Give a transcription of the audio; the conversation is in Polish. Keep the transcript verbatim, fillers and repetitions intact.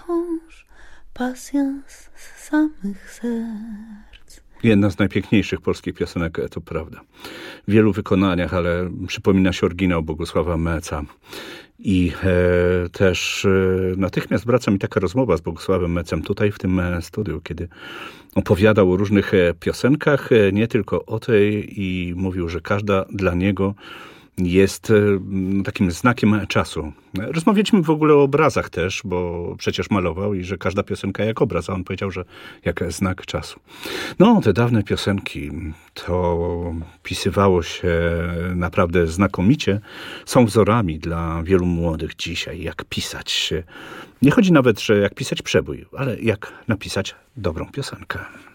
wciąż pasjans z samych serc. Jedna z najpiękniejszych polskich piosenek, to prawda. W wielu wykonaniach, ale przypomina się oryginał Bogusława Meca. I e, też e, natychmiast wraca mi taka rozmowa z Bogusławem Mecem tutaj w tym studiu, kiedy opowiadał o różnych piosenkach, nie tylko o tej, i mówił, że każda dla niego jest no, takim znakiem czasu. Rozmawialiśmy w ogóle o obrazach też, bo przecież malował i że każda piosenka jak obraz, a on powiedział, że jak znak czasu. No, te dawne piosenki, to pisywało się naprawdę znakomicie. Są wzorami dla wielu młodych dzisiaj, jak pisać. Nie chodzi nawet, że jak pisać przebój, ale jak napisać dobrą piosenkę.